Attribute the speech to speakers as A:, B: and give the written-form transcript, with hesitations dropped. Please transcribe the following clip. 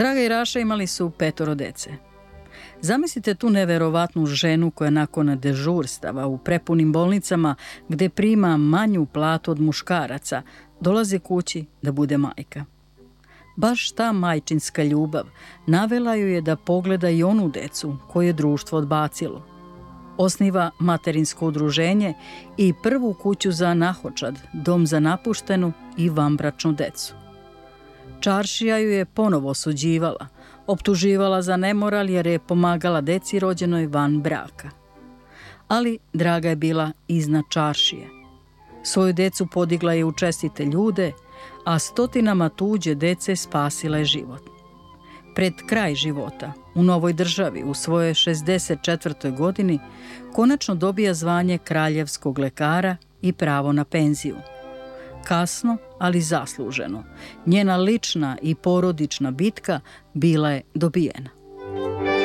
A: Draga i Raša imali su 5 dece. Zamislite tu neverovatnu ženu koja nakon dežurstava u prepunim bolnicama, gde prima manju platu od muškaraca, dolazi kući da bude majka. Baš ta majčinska ljubav navela ju je da pogleda i onu decu koju je društvo odbacilo. Osniva materinsko udruženje i prvu kuću za nahočad, dom za napuštenu i vanbračnu decu. Čaršija ju je ponovo osuđivala, optuživala za nemoral jer je pomagala deci rođenoj van braka. Ali Draga je bila iznad Čaršije. Svoju decu podigla je u čestite ljude, a stotinama tuđe dece spasila je život. Pred kraj života, u novoj državi, u svojoj 64. godini, konačno dobija zvanje kraljevskog lekara i pravo na penziju. Kasno, ali zasluženo. Njena lična i porodična bitka bila je dobijena.